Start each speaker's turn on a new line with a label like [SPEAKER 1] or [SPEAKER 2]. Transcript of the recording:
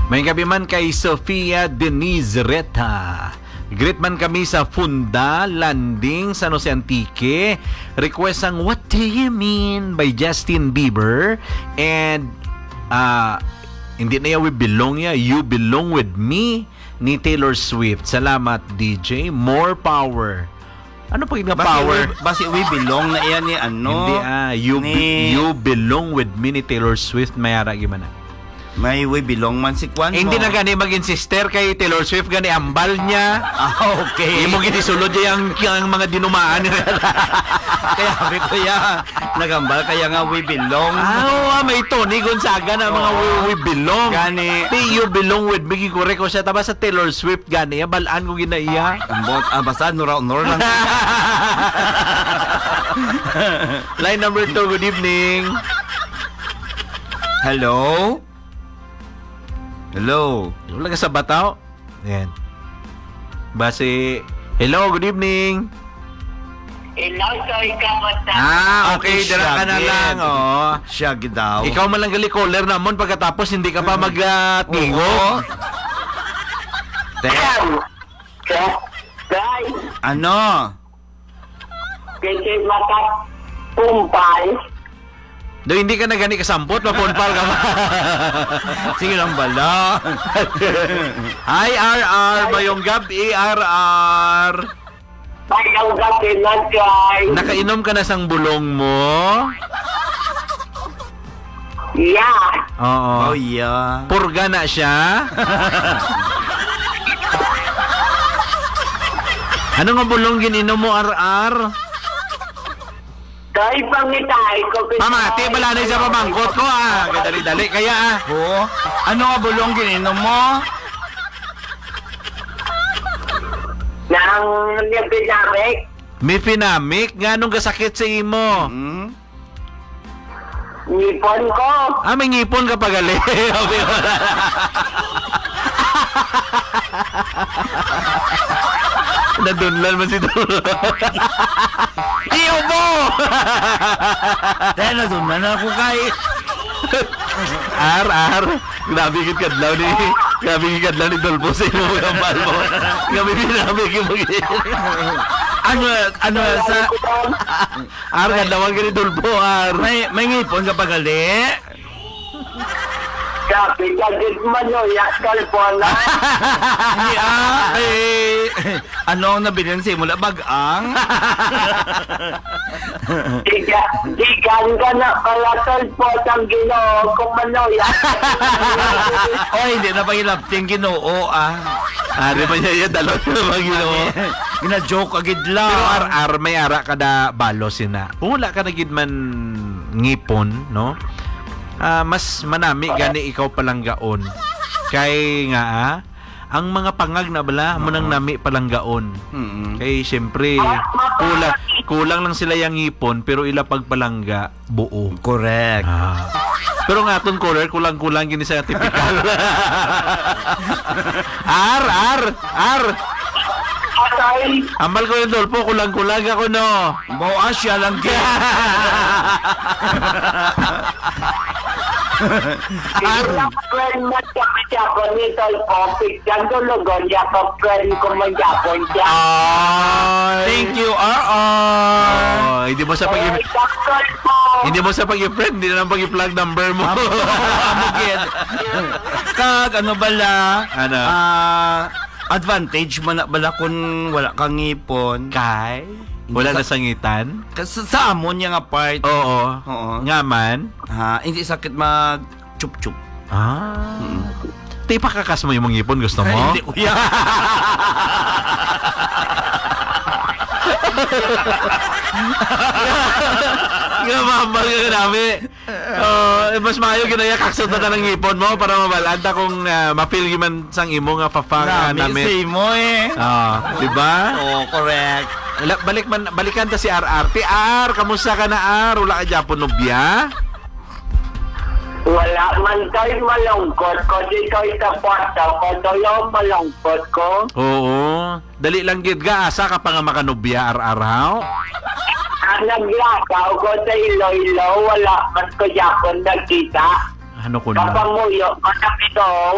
[SPEAKER 1] May gabi man kay Sofia Denise Reta. Greet man kami sa Funda, Landing, San Jose Antique. Request ang What Do You Mean by Justin Bieber. And hindi na ya We Belong ya, You Belong With Me ni Taylor Swift. Salamat DJ. More power. Ano pag power?
[SPEAKER 2] Basi We Belong na iyan ni ano?
[SPEAKER 1] Hindi You Belong With Me ni Taylor Swift. Mayara gimana?
[SPEAKER 2] May We Belong man si Kwan mo.
[SPEAKER 1] Hindi na gani mag-insister kay Taylor Swift, gani ambal niya.
[SPEAKER 2] Okay.
[SPEAKER 1] Hindi mo ginisulod niya yung mga dinumaan.
[SPEAKER 2] Kaya sabi ko nagambal kaya nga We Belong.
[SPEAKER 1] May Tony Gonzaga na mga We Belong.
[SPEAKER 2] Gani.
[SPEAKER 1] You Belong With Me, correct ko siya. Tapos sa Taylor Swift, gani, balaan ko ginaiya.
[SPEAKER 2] Basta nor lang.
[SPEAKER 1] Line number 2, good evening.
[SPEAKER 2] Hello? Hello?
[SPEAKER 1] Wala ka sa Bataw? Yan. Base, hello, good evening.
[SPEAKER 3] Hello, sorry ka mata.
[SPEAKER 1] Okay, dala ka na lang,
[SPEAKER 2] Shaggy daw.
[SPEAKER 1] Ikaw man lang gali caller namon pagkatapos hindi ka pa mag-tingo.
[SPEAKER 3] Guys,
[SPEAKER 2] Ano?
[SPEAKER 3] kasi mata pumpal.
[SPEAKER 1] Do hindi ka na gani kasampot, mapunpal ka ba?
[SPEAKER 2] Sige lang bala.
[SPEAKER 1] Hi, RR, mayong gabi, RR.
[SPEAKER 3] Mayang gabi na, guys.
[SPEAKER 1] Nakainom ka na sang bulong mo?
[SPEAKER 3] Yeah.
[SPEAKER 1] Oo.
[SPEAKER 2] Oh yeah.
[SPEAKER 1] Purga na siya? Ano nga bulong gininom mo, RR?
[SPEAKER 3] Dahil pangitay ko.
[SPEAKER 1] Mamati, balanay sa pamangkot ko, Gadali-dali, kaya,
[SPEAKER 2] Ano nga bulong gininom mo?
[SPEAKER 3] Nang nabinamik.
[SPEAKER 1] May pinamik, nga nung kasakit sa imo.
[SPEAKER 3] Nipon ko.
[SPEAKER 1] May ngipon ka pagali. Nadunlan man si Dolo. Iyo mo!
[SPEAKER 2] Dahil nadunan ako kay...
[SPEAKER 1] R. Grabe kit kadlaw ni... Grabe kit kadlaw ni Dolpo sa ino mga kambal mo. Grabe pinamik yung mga...
[SPEAKER 2] Ano sa...
[SPEAKER 1] R, kadlawan ka ni Dolpo, R.
[SPEAKER 2] May ngipon ka pagali?
[SPEAKER 3] Sabi ka, git manoya, kalpona.
[SPEAKER 2] Ano nabilin sa mula bagang?
[SPEAKER 3] Digan ka na kalasal po ang ginoo kung manoya.
[SPEAKER 2] Hindi na pagilapting ginoo
[SPEAKER 1] Ari pa niya yan, dalawa na mga ginoo.
[SPEAKER 2] Gina-joke agad lang.
[SPEAKER 1] Pero R, may ara kada balos na. Kung wala ka na gid man ngipon, no? Mas manami gani ikaw palang gaon. Kay nga ang mga pangag na bala mo nang nami palang gaon. Kay syempre kulang lang sila yang ngipon pero ila pagpalangga buo.
[SPEAKER 2] Correct.
[SPEAKER 1] Pero nga aton caller kulang-kulang gini sa typical. R.
[SPEAKER 3] Atay.
[SPEAKER 1] Ambal ko yung Dolpo, kulang-kulang ako, no?
[SPEAKER 2] Bawa siya lang din.
[SPEAKER 3] Friend mo kami Japon nito topic dyan dulugon yakap friend ko man Japon dyan.
[SPEAKER 2] Thank you, RR.
[SPEAKER 1] Hindi mo sa hindi mo sa pag-friend, hindi na lang pag-plug number mo.
[SPEAKER 2] Kag ano bala?
[SPEAKER 1] Ano?
[SPEAKER 2] Advantage man na bala kung wala kang ngipon.
[SPEAKER 1] Kay? Wala na sangitan?
[SPEAKER 2] Sa amon niya nga part.
[SPEAKER 1] Oo. Nga man?
[SPEAKER 2] Hindi sakit mag chup-chup.
[SPEAKER 1] Di pa kakas mo yung mga ngipon, gusto mo?
[SPEAKER 2] Hindi, kuya.
[SPEAKER 1] Gramambal ka nabi. Mas maayo ginaya kaksot na ng ngipon mo para mabalanta kung ma-feel man sang imo nga papanga namin.
[SPEAKER 2] Nami mo
[SPEAKER 1] Diba?
[SPEAKER 2] Correct.
[SPEAKER 1] Balikan ta si RR. R, kamusta ka na, R? Wala ka Japon nobya?
[SPEAKER 3] Wala man tayo malungkot ko dito sa kwarto ko. Dolo malungkot ko.
[SPEAKER 1] Oo. Dali lang gid ga asa ka pa nga makanobya, RR, how?
[SPEAKER 3] Naglakaw ko sa Iloilo. Wala man ko Japon nagkita.
[SPEAKER 1] Ano ko na?
[SPEAKER 3] Kapanguyo, matapito.